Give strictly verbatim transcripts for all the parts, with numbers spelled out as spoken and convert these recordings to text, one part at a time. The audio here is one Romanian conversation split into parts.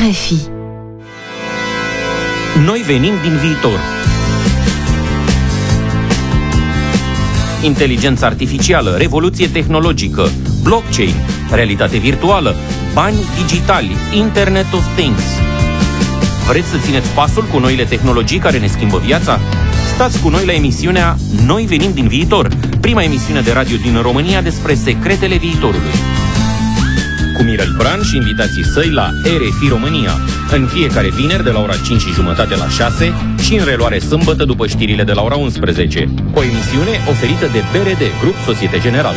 R F I. Noi venim din viitor. Inteligența artificială, revoluție tehnologică, blockchain, realitate virtuală, bani digitali, Internet of Things. Vreți să țineți pasul cu noile tehnologii care ne schimbă viața? Stați cu noi la emisiunea Noi venim din viitor, prima emisiune de radio din România despre secretele viitorului. Cu Mirel Bran și invitații săi la R F I România, în fiecare vineri de la ora cinci și jumătate la șase și în reluare sâmbătă după știrile de la ora unsprezece. O emisiune oferită de B R D, Grup Societe Generală.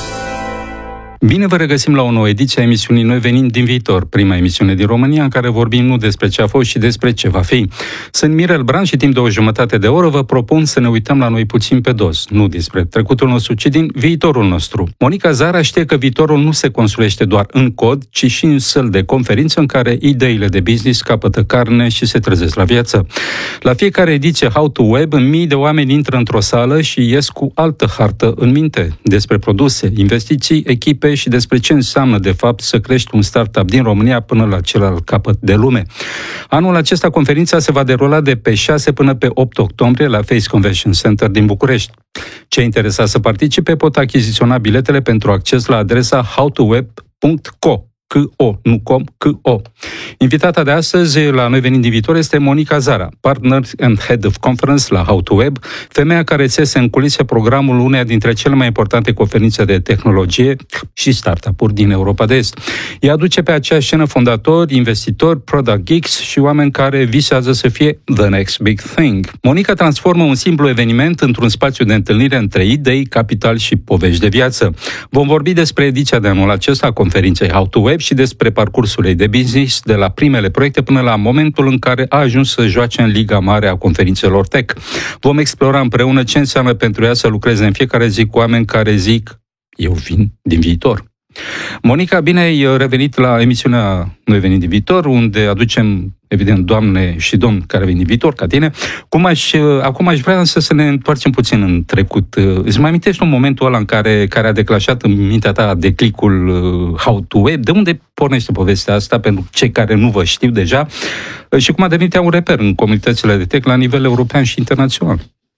Bine vă regăsim la o nouă ediție a emisiunii Noi venim din viitor, prima emisiune din România în care vorbim nu despre ce a fost, ci despre ce va fi. Sunt Mirel Bran și timp de o jumătate de oră vă propun să ne uităm la noi puțin pe dos, nu despre trecutul nostru, ci din viitorul nostru. Monica Zara știe că viitorul nu se construiește doar în cod, ci și în săli de conferință în care ideile de business capătă carne și se trezesc la viață. La fiecare ediție How to Web, mii de oameni intră într-o sală și ies cu altă hartă în minte despre produse, investiții, echipe și despre ce înseamnă, de fapt, să crești un startup din România până la celălalt capăt de lume. Anul acesta, conferința se va derula de pe șase până pe opt octombrie la Face Convention Center din București. Cei interesați să participe pot achiziționa biletele pentru acces la adresa how to web punct co. C-O, nu com, C-O. Invitata de astăzi la Noi venim din viitor este Monica Zara, Partner and Head of Conference la How to Web, femeia care țese în culise programul uneia dintre cele mai importante conferințe de tehnologie și startup-uri din Europa de Est. Ea aduce pe aceeași scenă fondatori, investitori, product geeks și oameni care visează să fie the next big thing. Monica transformă un simplu eveniment într-un spațiu de întâlnire între idei, capital și povești de viață. Vom vorbi despre ediția de anul acesta a conferinței How to Web și despre parcursul ei de business, de la primele proiecte până la momentul în care a ajuns să joace în Liga Mare a conferințelor tech. Vom explora împreună ce înseamnă pentru ea să lucreze în fiecare zi cu oameni care zic, eu vin din viitor. Monica, bine ai revenit la emisiunea Noi venim din viitor, unde aducem, evident, doamne și domni care vin din viitor, ca tine. Cum aș, acum aș vrea însă să ne întoarcem puțin în trecut. Îți mai amintești un momentul ăla în care, care a declanșat în mintea ta declicul How to Web? De unde pornește povestea asta pentru cei care nu vă știu deja? Și cum a devenit ea un reper în comunitățile de tech la nivel european și internațional?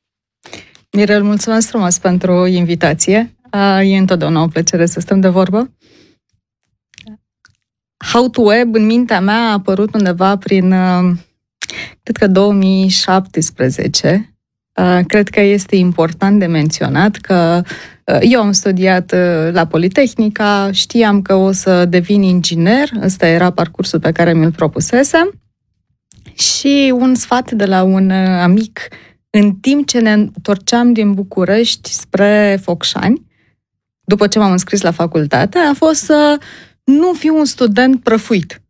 Mirel, mulțumesc frumos pentru invitație. E întotdeauna o plăcere să stăm de vorbă. How to Web, în mintea mea, a apărut undeva prin, cred că două mii șaptesprezece. Cred că este important de menționat că eu am studiat la Politehnica, știam că o să devin inginer, ăsta era parcursul pe care mi-l propusesem, și un sfat de la un amic, în timp ce ne întorceam din București spre Focșani, după ce m-am înscris la facultate, a fost să nu fiu un student prăfuit.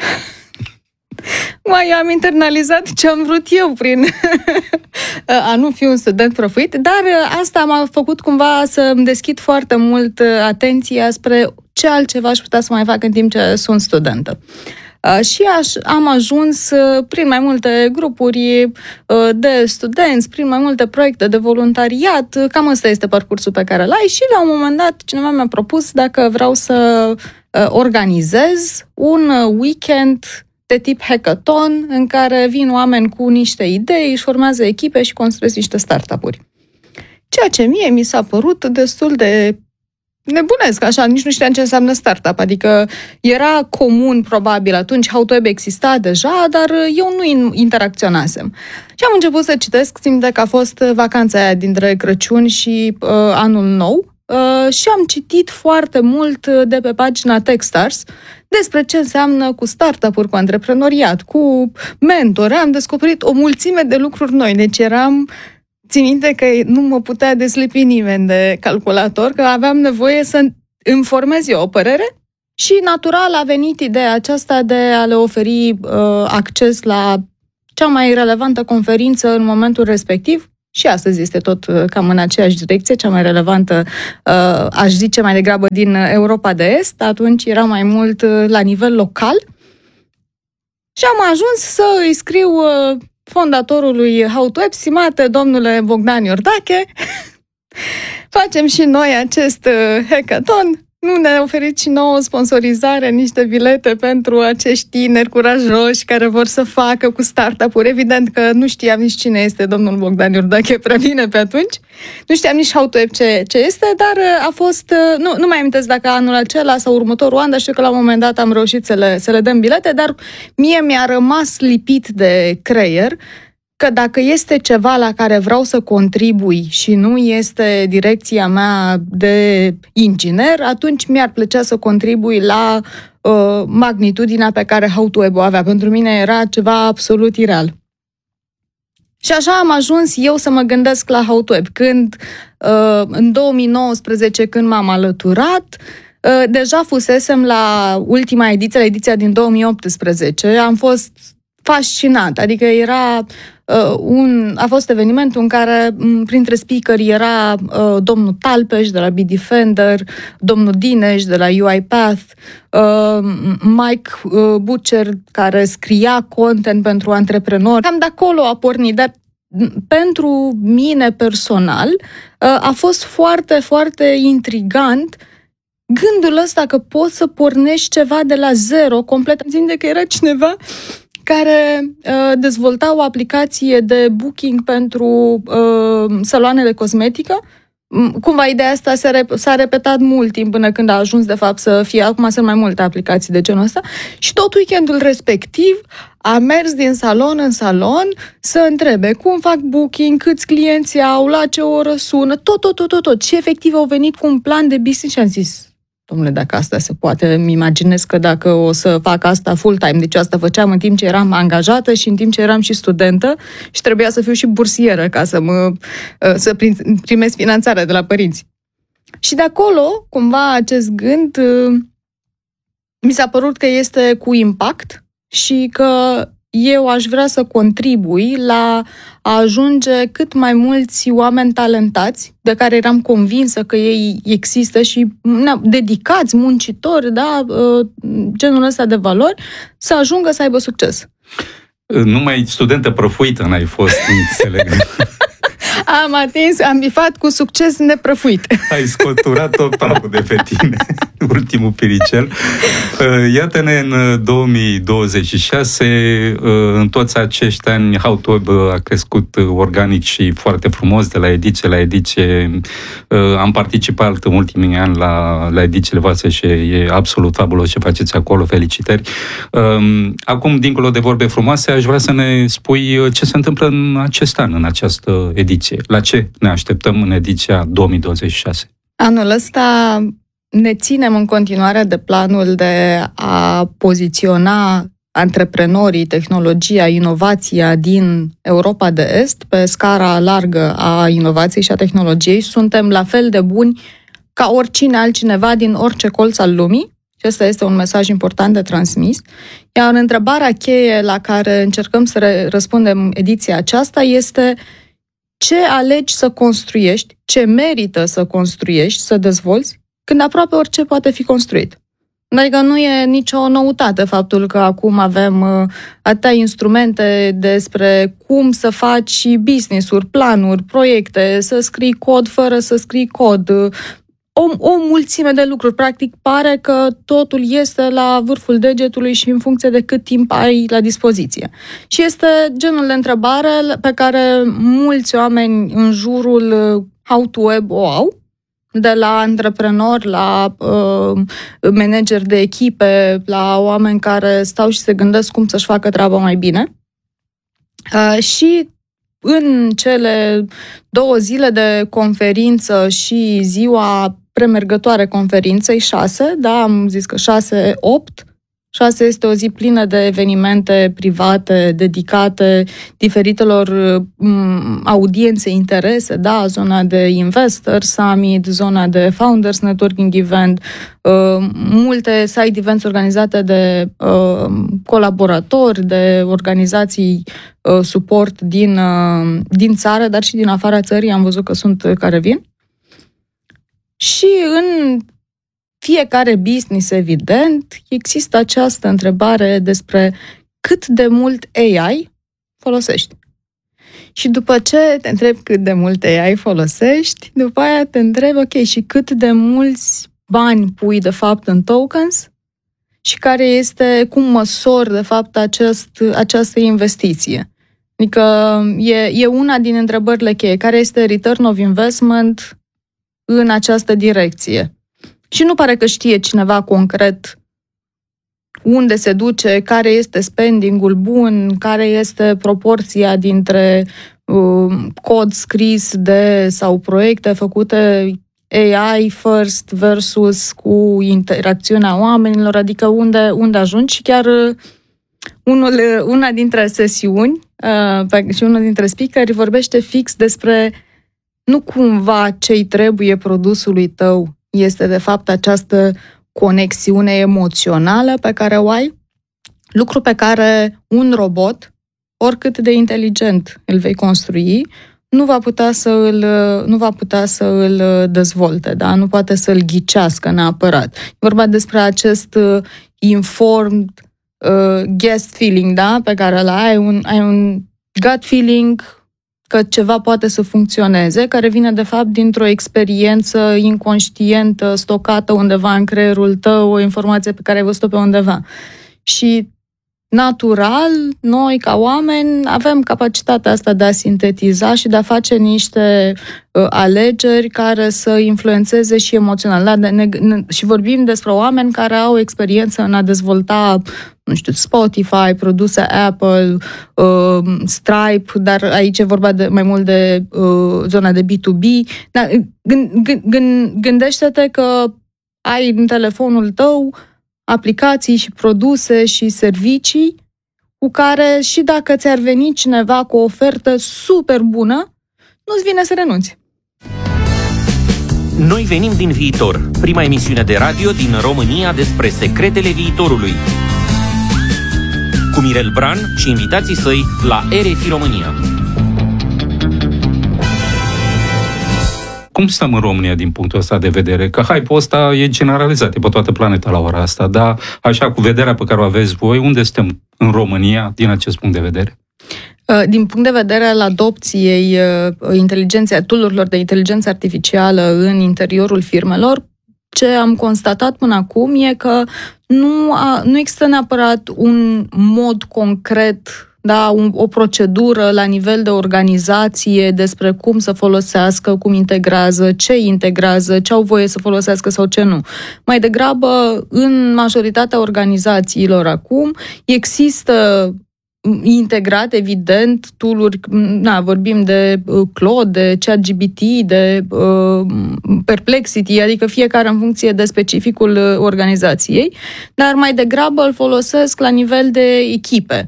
Mai am internalizat ce am vrut eu prin a nu fi un student prăfuit, dar asta m-a făcut cumva să îmi deschid foarte mult atenția spre ce altceva aș putea să mai fac în timp ce sunt studentă. Și aș, am ajuns prin mai multe grupuri de studenți, prin mai multe proiecte de voluntariat, cam ăsta este parcursul pe care l-ai, și la un moment dat cineva mi-a propus dacă vreau să organizez un weekend de tip hackathon în care vin oameni cu niște idei, își formează echipe și construiesc niște startup-uri. Ceea ce mie mi s-a părut destul de nebunesc, așa, nici nu știam ce înseamnă startup, adică era comun probabil atunci, How to Web exista deja, dar eu nu interacționasem. Și am început să citesc, simt că a fost vacanța aia dintre Crăciun și uh, Anul Nou, uh, și am citit foarte mult de pe pagina Techstars despre ce înseamnă cu startup-uri, cu antreprenoriat, cu mentori. Am descoperit o mulțime de lucruri noi, deci eram... Țin minte că nu mă putea deslipi nimeni de calculator, că aveam nevoie să îmi formez eu o părere și natural a venit ideea aceasta de a le oferi uh, acces la cea mai relevantă conferință în momentul respectiv. Și astăzi este tot uh, cam în aceeași direcție, cea mai relevantă, uh, aș zice mai degrabă din Europa de Est. Atunci era mai mult uh, la nivel local și am ajuns să îi scriu... Uh, fondatorului How to Web, stimate domnule Bogdan Iordache, facem și noi acest hackathon, nu ne-a oferit și nouă sponsorizare, niște bilete pentru acești tineri curajoși care vor să facă cu startup-uri. Evident că nu știam nici cine este domnul Bogdan Iordache prea bine pe atunci. Nu știam nici HowToWeb ce, ce este, dar a fost... Nu, nu mai amintesc dacă anul acela sau următorul an, dar știu că la un moment dat am reușit să le, să le dăm bilete, dar mie mi-a rămas lipit de creier că dacă este ceva la care vreau să contribui și nu este direcția mea de inginer, atunci mi-ar plăcea să contribui la uh, magnitudinea pe care HowToWeb o avea. Pentru mine era ceva absolut ireal. Și așa am ajuns eu să mă gândesc la HowToWeb. Când, uh, în două mii nouăsprezece, când m-am alăturat, uh, deja fusesem la ultima ediție, la ediția din două mii optsprezece, am fost fascinat, adică era uh, un, a fost evenimentul în care printre speakeri era uh, domnul Talpeș de la Bitdefender, domnul Dineș de la UiPath, uh, Mike uh, Butcher care scria content pentru antreprenori. Cam de acolo a pornit, dar pentru mine personal uh, a fost foarte, foarte intrigant gândul ăsta că poți să pornești ceva de la zero, complet. Îmi țin de că era cineva care uh, dezvolta o aplicație de booking pentru uh, saloane de cosmetică. Cumva ideea asta s-a, rep- s-a repetat mult timp până când a ajuns de fapt să fie, acum sunt mai multe aplicații de genul ăsta, și tot weekendul respectiv a mers din salon în salon să întrebe cum fac booking, câți clienți au, la ce oră sună, tot, tot, tot, tot, tot. Și efectiv au venit cu un plan de business și am zis, domnule, dacă asta se poate, îmi imaginez că dacă o să fac asta full-time, deci asta făceam în timp ce eram angajată și în timp ce eram și studentă și trebuia să fiu și bursieră ca să mă să primesc finanțarea de la părinți. Și de acolo, cumva, acest gând mi s-a părut că este cu impact și că eu aș vrea să contribui la a ajunge cât mai mulți oameni talentați, de care eram convinsă că ei există și dedicați, muncitori, da, genul ăsta de valori, să ajungă să aibă succes. Numai studentă prăfuită n-ai fost, înțeleg. Am atins, am bifat cu succes neprăfuit. Ai scoturat-o praful de pe tine, ultimul piricel. Iată-ne în două mii douăzeci și șase, în toți acești ani, HowToWeb a crescut organic și foarte frumos, de la ediție la ediție. Am participat în ultimii ani la, la edițiile voastre și e absolut fabulos ce faceți acolo, felicitări. Acum, dincolo de vorbe frumoase, aș vrea să ne spui ce se întâmplă în acest an, în această ediție. La ce ne așteptăm în ediția două mii douăzeci și șase? Anul ăsta ne ținem în continuare de planul de a poziționa antreprenorii, tehnologia, inovația din Europa de Est pe scara largă a inovației și a tehnologiei. Suntem la fel de buni ca oricine altcineva din orice colț al lumii. Și ăsta este un mesaj important de transmis. Iar întrebarea cheie la care încercăm să răspundem ediția aceasta este: ce alegi să construiești, ce merită să construiești, să dezvolți, când aproape orice poate fi construit. Adică nu e nicio noutate faptul că acum avem atâtea instrumente despre cum să faci business-uri, planuri, proiecte, să scrii cod fără să scrii cod, o, o mulțime de lucruri. Practic pare că totul este la vârful degetului și în funcție de cât timp ai la dispoziție. Și este genul de întrebare pe care mulți oameni în jurul HowToWeb o au, de la antreprenori, la uh, manageri de echipe, la oameni care stau și se gândesc cum să-și facă treaba mai bine. Uh, și în cele două zile de conferință și ziua premergătoare conferinței, șase, da, am zis că șase, opt, șase este o zi plină de evenimente private dedicate diferitelor m, audiențe, interese, da, zona de Investor Summit, zona de Founders Networking Event, uh, multe side events organizate de uh, colaboratori, de organizații uh, suport din, uh, din țară, dar și din afara țării, am văzut că sunt care vin. Și în fiecare business, evident, există această întrebare despre cât de mult A I folosești. Și după ce te întrebi cât de mult A I folosești, după aia te întrebi, ok, și cât de mulți bani pui de fapt în tokens și care este, cum măsori de fapt acest, această investiție. Adică e, e una din întrebările cheie. Care este return of investment în această direcție? Și nu pare că știe cineva concret unde se duce, care este spending-ul bun, care este proporția dintre uh, cod scris de sau proiecte făcute A I first versus cu interacțiunea oamenilor, adică unde, unde ajungi. Și chiar unul, una dintre sesiuni uh, și unul dintre speakeri vorbește fix despre nu cumva ce-i trebuie produsului tău este de fapt această conexiune emoțională pe care o ai, lucru pe care un robot, oricât de inteligent îl vei construi, nu va putea să îl, nu va putea să îl dezvolte, da? Nu poate să îl ghicească neapărat. E vorba despre acest informed uh, guest feeling, da? Pe care îl ai, un, ai un gut feeling că ceva poate să funcționeze, care vine de fapt dintr-o experiență inconștientă, stocată undeva în creierul tău, o informație pe care ai văzut-o pe undeva. Și natural, noi ca oameni avem capacitatea asta de a sintetiza și de a face niște uh, alegeri care să influențeze și emoțional. Da? Ne, ne, și vorbim despre oameni care au experiență în a dezvolta, nu știu, Spotify, produse Apple, uh, Stripe, dar aici e vorba de, mai mult de uh, zona de B to B. Da, gând, gând, gândește-te că ai în telefonul tău aplicații și produse și servicii cu care și dacă ți-ar veni cineva cu o ofertă super bună, nu-ți vine să renunți. Noi venim din viitor, prima emisiune de radio din România despre secretele viitorului. Cu Mirel Bran și invitații săi la R F I România. Cum stăm în România din punctul ăsta de vedere? Că hype-ul ăsta e generalizat, e pe toată planeta la ora asta, dar așa cu vederea pe care o aveți voi, unde suntem în România din acest punct de vedere? Din punct de vedere al adopției inteligenței, tool-urilor de inteligență artificială în interiorul firmelor, ce am constatat până acum e că nu, a, nu există neapărat un mod concret, da, un, o procedură la nivel de organizație despre cum să folosească, cum integrează, ce integrează, ce au voie să folosească sau ce nu. Mai degrabă, în majoritatea organizațiilor acum, există integrat, evident, tool-uri, na, vorbim de uh, Claude, de ChatGPT, de uh, Perplexity, adică fiecare în funcție de specificul uh, organizației, dar mai degrabă îl folosesc la nivel de echipe.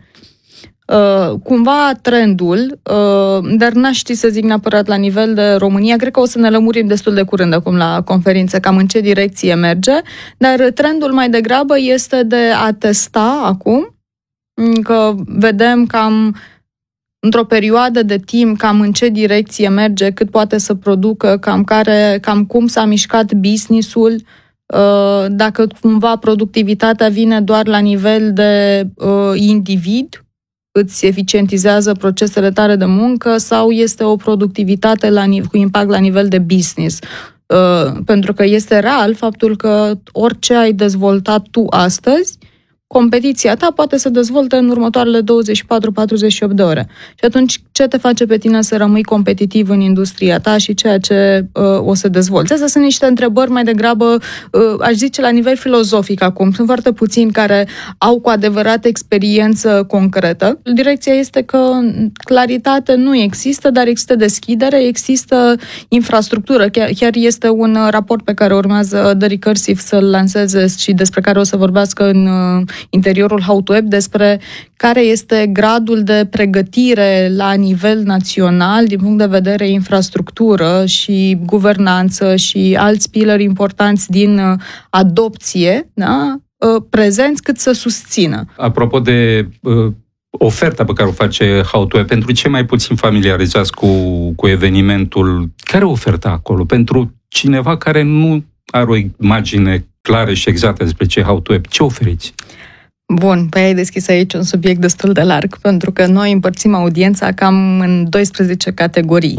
Uh, cumva trendul, uh, dar n-aș ști să zic neapărat la nivel de România, cred că o să ne lămurim destul de curând acum la conferință, cam în ce direcție merge, dar trendul mai degrabă este de a testa acum, că vedem cam într-o perioadă de timp cam în ce direcție merge, cât poate să producă, cam, care, cam cum s-a mișcat business-ul, dacă cumva productivitatea vine doar la nivel de individ, îți eficientizează procesele tale de muncă, sau este o productivitate la, cu impact la nivel de business. Pentru că este real faptul că orice ai dezvoltat tu astăzi, competiția ta poate să dezvolte în următoarele douăzeci și patru patruzeci și opt de ore. Și atunci, ce te face pe tine să rămâi competitiv în industria ta și ceea ce uh, o să dezvolți? Astea sunt niște întrebări mai degrabă, uh, aș zice, la nivel filozofic acum. Sunt foarte puțini care au cu adevărat experiență concretă. Direcția este că claritate nu există, dar există deschidere, există infrastructură. Chiar, chiar este un raport pe care urmează The Recursive să-l lanseze și despre care o să vorbească în uh, interiorul How to App, despre care este gradul de pregătire la nivel național din punct de vedere infrastructură și guvernanță și alți pilari importanți din adopție, da? Prezenți cât să susțină. Apropo de uh, oferta pe care o face How to App, pentru cei mai puțin familiarizați cu, cu evenimentul, care e oferta acolo? Pentru cineva care nu are o imagine clară și exactă despre ce e How to App, ce oferiți? Bun, păi ai deschis aici un subiect destul de larg, pentru că noi împărțim audiența cam în douăsprezece categorii. Wow!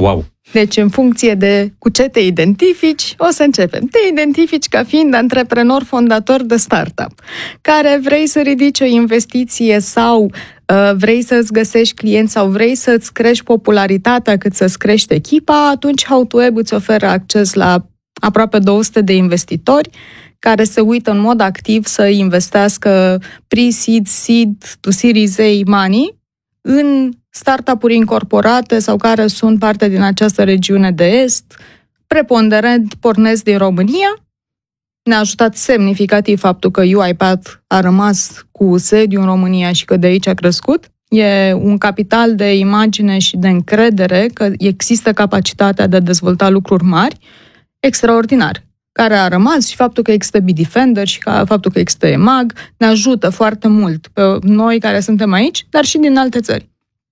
Deci, în funcție de cu ce te identifici, o să începem. Te identifici ca fiind antreprenor fondator de startup, care vrei să ridici o investiție sau uh, vrei să-ți găsești clienți sau vrei să-ți crești popularitatea cât să-ți crești echipa, atunci How to Web îți oferă acces la aproape două sute de investitori care se uită în mod activ să investească pre-seed, seed to Series A money în startup-uri incorporate sau care sunt parte din această regiune de est, preponderent pornesc din România. Ne-a ajutat semnificativ faptul că UiPath a rămas cu sediu în România și că de aici a crescut. E un capital de imagine și de încredere că există capacitatea de a dezvolta lucruri mari, extraordinar, care a rămas și faptul că există Bitdefender și faptul că există E M A G ne ajută foarte mult pe noi care suntem aici, dar și din alte țări.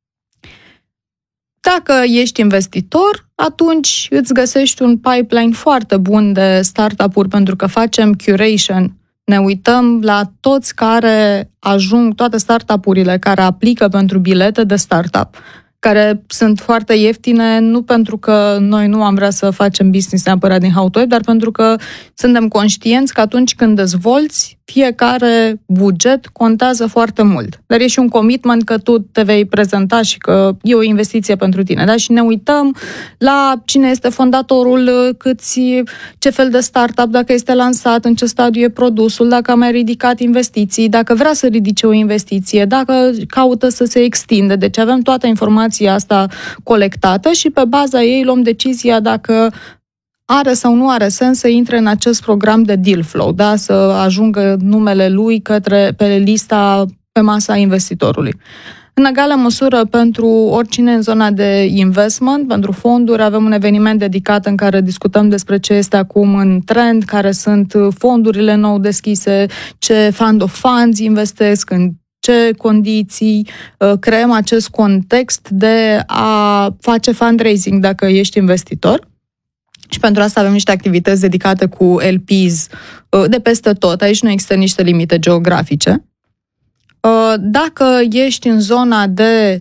Dacă ești investitor, atunci îți găsești un pipeline foarte bun de startup-uri pentru că facem curation. Ne uităm la toți care ajung, toate startup-urile care aplică pentru bilete de startup, care sunt foarte ieftine, nu pentru că noi nu am vrea să facem business neapărat din How to Web, dar pentru că suntem conștienți că atunci când dezvolți, fiecare buget contează foarte mult. Dar e și un commitment că tu te vei prezenta și că e o investiție pentru tine. Da? Și ne uităm la cine este fondatorul, câți, ce fel de startup, dacă este lansat, în ce stadiu e produsul, dacă a mai ridicat investiții, dacă vrea să ridice o investiție, dacă caută să se extinde. Deci avem toată informația asta colectată și pe baza ei luăm decizia dacă are sau nu are sens să intre în acest program de deal flow, da? Să ajungă numele lui către pe lista, pe masa investitorului. În egală măsură, pentru oricine în zona de investment, pentru fonduri, avem un eveniment dedicat în care discutăm despre ce este acum în trend, care sunt fondurile nou deschise, ce fund of funds investesc, în ce condiții, creăm acest context de a face fundraising dacă ești investitor. Și pentru asta avem niște activități dedicate cu L Ps de peste tot. Aici nu există niște limite geografice. Dacă ești în zona de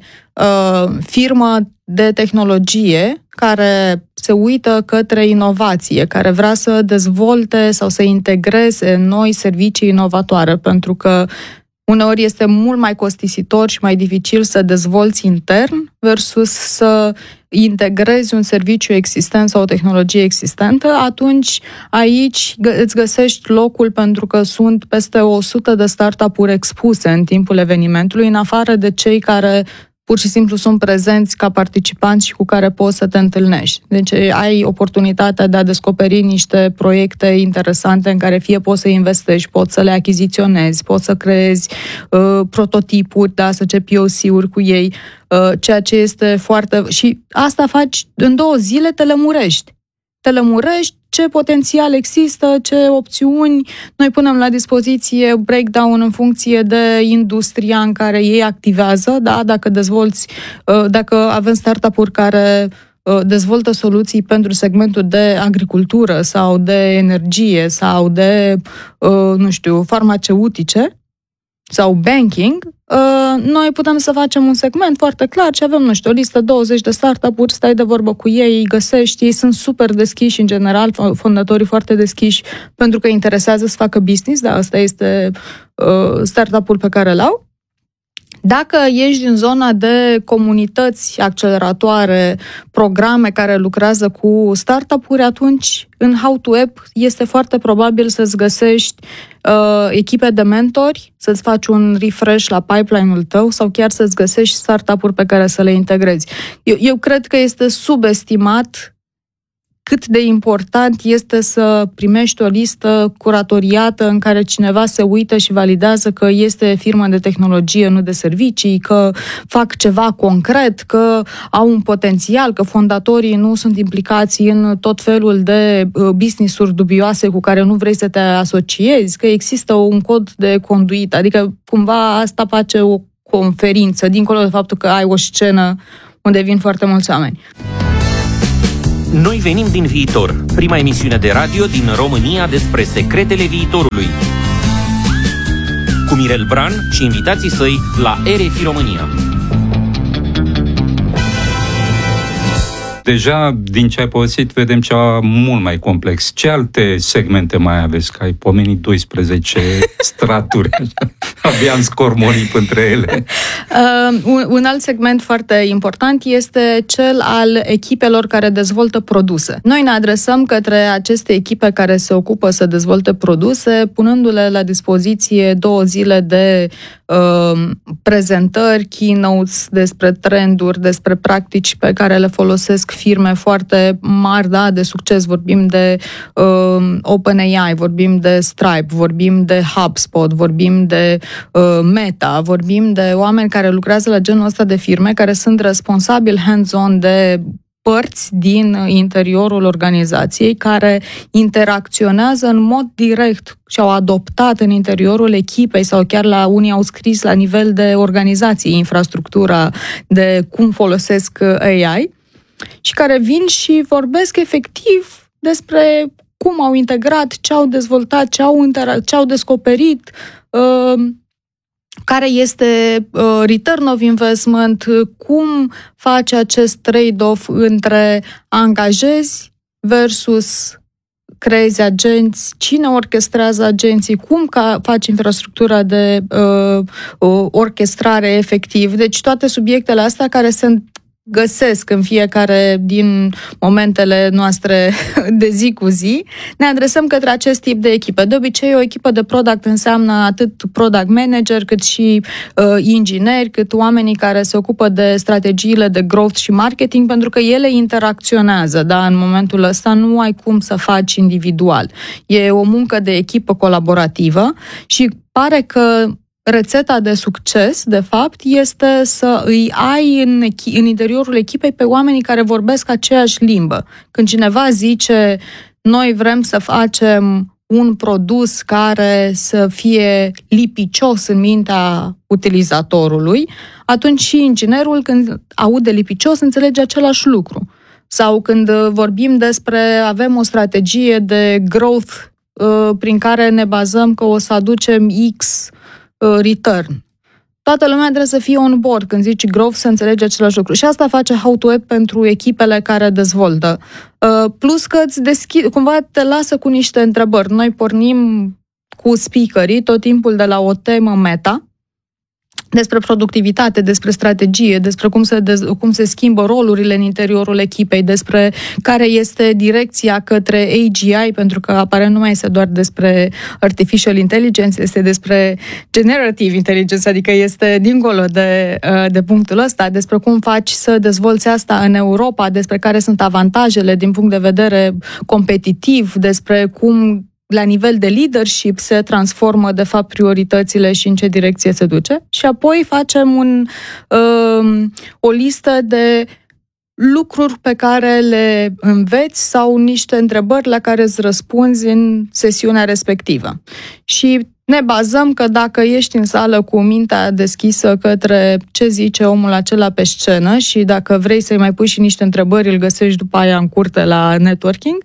firmă de tehnologie care se uită către inovație, care vrea să dezvolte sau să integreze noi servicii inovatoare, pentru că uneori este mult mai costisitor și mai dificil să dezvolți intern versus să integrezi un serviciu existent sau o tehnologie existentă, atunci aici îți găsești locul pentru că sunt peste o sută de startup-uri expuse în timpul evenimentului, în afară de cei care pur și simplu sunt prezenți ca participanți și cu care poți să te întâlnești. Deci ai oportunitatea de a descoperi niște proiecte interesante în care fie poți să investești, poți să le achiziționezi, poți să creezi uh, prototipuri, da, să faci P O C-uri cu ei, uh, ceea ce este foarte... Și asta faci în două zile, te lămurești. Te lămurești ce potențial există, ce opțiuni. Noi punem la dispoziție breakdown în funcție de industria în care ei activează, da? Dacă dezvolți, dacă avem startup-uri care dezvoltă soluții pentru segmentul de agricultură sau de energie sau de, nu știu, farmaceutice sau banking, noi putem să facem un segment foarte clar și avem, nu știu, o listă douăzeci de startup-uri, stai de vorbă cu ei, îi găsești, ei sunt super deschiși în general, fondatorii foarte deschiși pentru că interesează să facă business, da, asta este uh, startup-ul pe care îl au. Dacă ești în zona de comunități acceleratoare, programe care lucrează cu startup-uri, atunci în How to Web este foarte probabil să-ți găsești uh, echipe de mentori, să-ți faci un refresh la pipeline-ul tău sau chiar să-ți găsești startup-uri pe care să le integrezi. Eu, eu cred că este subestimat cât de important este să primești o listă curatoriată în care cineva se uită și validează că este firmă de tehnologie, nu de servicii, că fac ceva concret, că au un potențial, că fondatorii nu sunt implicați în tot felul de business-uri dubioase cu care nu vrei să te asociezi, că există un cod de conduită. Adică cumva asta face o conferință, dincolo de faptul că ai o scenă unde vin foarte mulți oameni. Noi venim din viitor, prima emisiune de radio din România despre secretele viitorului. Cu Mirel Bran și invitații săi la R F I România. Deja, din ce ai povestit, vedem ceva mult mai complex. Ce alte segmente mai aveți? Că ai pomenit doisprezece straturi. Abia am scormonit între ele. Uh, un, un alt segment foarte important este cel al echipelor care dezvoltă produse. Noi ne adresăm către aceste echipe care se ocupă să dezvolte produse, punându-le la dispoziție două zile de uh, prezentări, keynotes despre trenduri, despre practici pe care le folosesc firme foarte mari, da, de succes. Vorbim de uh, OpenAI, vorbim de Stripe, vorbim de HubSpot, vorbim de uh, Meta, vorbim de oameni care lucrează la genul ăsta de firme, care sunt responsabili hands-on de părți din interiorul organizației, care interacționează în mod direct și au adoptat în interiorul echipei sau chiar la unii au scris la nivel de organizație infrastructura de cum folosesc A I și care vin și vorbesc efectiv despre cum au integrat, ce au dezvoltat, ce au, intera- ce au descoperit, uh, care este uh, return of investment, cum face acest trade-off între angajezi versus creezi agenți, cine orchestrează agenții, cum ca faci infrastructura de uh, orchestrare efectiv. Deci toate subiectele astea care sunt găsesc în fiecare din momentele noastre de zi cu zi, ne adresăm către acest tip de echipe. De obicei, o echipă de product înseamnă atât product manager, cât și uh, ingineri, cât oamenii care se ocupă de strategiile de growth și marketing, pentru că ele interacționează, da? În momentul ăsta nu ai cum să faci individual. E o muncă de echipă colaborativă și pare că rețeta de succes, de fapt, este să îi ai în, echi- în interiorul echipei pe oamenii care vorbesc aceeași limbă. Când cineva zice, noi vrem să facem un produs care să fie lipicios în mintea utilizatorului, atunci și inginerul, când aude lipicios, înțelege același lucru. Sau când vorbim despre, avem o strategie de growth uh, prin care ne bazăm că o să aducem X return. Toată lumea trebuie să fie on board când zici growth, să înțelege același lucru. Și asta face How to Web pentru echipele care dezvoltă. Plus că îți deschid, cumva te lasă cu niște întrebări. Noi pornim cu speakerii tot timpul de la o temă meta, despre productivitate, despre strategie, despre cum se, dez, cum se schimbă rolurile în interiorul echipei, despre care este direcția către A G I, pentru că aparent nu mai este doar despre artificial intelligence, este despre generative intelligence, adică este dincolo de, de punctul ăsta, despre cum faci să dezvolți asta în Europa, despre care sunt avantajele din punct de vedere competitiv, despre cum la nivel de leadership se transformă, de fapt, prioritățile și în ce direcție se duce. Și apoi facem un, uh, o listă de lucruri pe care le înveți sau niște întrebări la care îți răspunzi în sesiunea respectivă. Și ne bazăm că dacă ești în sală cu mintea deschisă către ce zice omul acela pe scenă și dacă vrei să-i mai pui și niște întrebări, îl găsești după aia în curte la networking,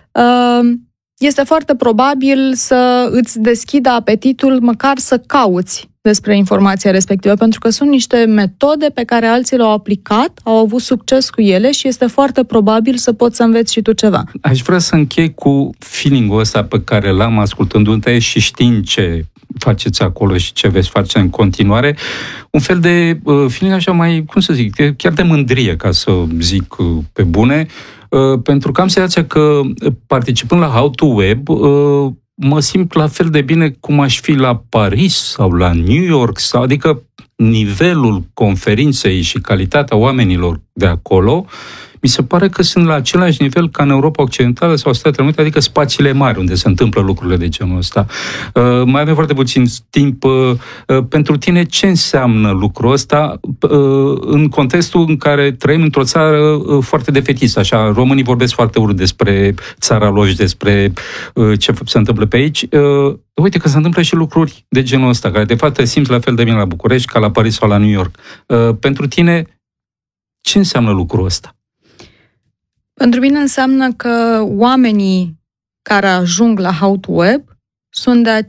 uh, este foarte probabil să îți deschidă apetitul măcar să cauți despre informația respectivă, pentru că sunt niște metode pe care alții le-au aplicat, au avut succes cu ele și este foarte probabil să poți să înveți și tu ceva. Aș vrea să închei cu feeling-ul ăsta pe care l-am ascultându-te și știind ce faceți acolo și ce veți face în continuare, un fel de uh, feeling așa mai, cum să zic, chiar de mândrie, ca să zic uh, pe bune, uh, pentru că am senzația că participând la How to Web, uh, mă simt la fel de bine cum aș fi la Paris sau la New York, sau, adică nivelul conferinței și calitatea oamenilor de acolo, mi se pare că sunt la același nivel ca în Europa Occidentală sau Statele Unite, adică spațiile mari unde se întâmplă lucrurile de genul ăsta. Uh, mai avem foarte puțin timp. Uh, pentru tine, ce înseamnă lucrul ăsta uh, în contextul în care trăim într-o țară uh, foarte defetistă? Așa, românii vorbesc foarte urât despre țara lor și despre uh, ce se întâmplă pe aici. Uh, uite că se întâmplă și lucruri de genul ăsta, care de fapt te simți la fel de bine la București ca la Paris sau la New York. Uh, pentru tine, ce înseamnă lucrul ăsta? Pentru mine înseamnă că oamenii care ajung la How to Web sunt de